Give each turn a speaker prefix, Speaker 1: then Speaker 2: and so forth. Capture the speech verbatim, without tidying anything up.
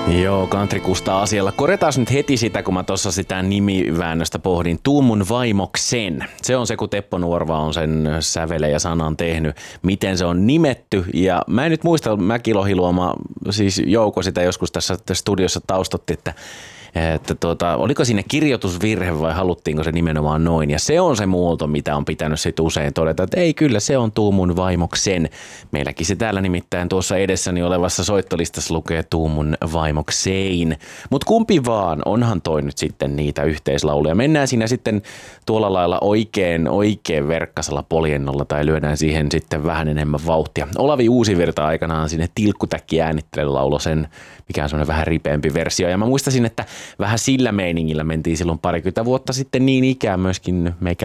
Speaker 1: Joo, Country-kustaa asialla. Korjataan nyt heti sitä, kun mä tuossa sitä nimiväännöstä pohdin. Tuumun vaimoksen. Se on se, kun Teppo Nuorva on sen sävelen ja sanan tehnyt, miten se on nimetty. Ja mä en nyt muista, Mäki Lohiluoma, siis Jouko sitä joskus tässä studiossa taustotti, että että tuota, oliko siinä kirjoitusvirhe vai haluttiinko se nimenomaan noin. Ja se on se muoto, mitä on pitänyt sit usein todeta, että ei kyllä, se on Tuumun vaimoksen. Meilläkin se täällä nimittäin tuossa edessäni olevassa soittolistassa lukee Tuumun vaimoksein. Mutta kumpi vaan, onhan toi nyt sitten niitä yhteislauluja. Mennään siinä sitten tuolla lailla oikein, oikein verkkasella poljennolla tai lyödään siihen sitten vähän enemmän vauhtia. Olavi Uusivirta aikanaan sinne tilkkutäkki äänittelen laulo sen, mikä on semmoinen vähän ripeämpi versio. Ja mä muistasin, että vähän sillä meiningillä mentiin silloin parikymmentä vuotta sitten niin ikään myöskin meikä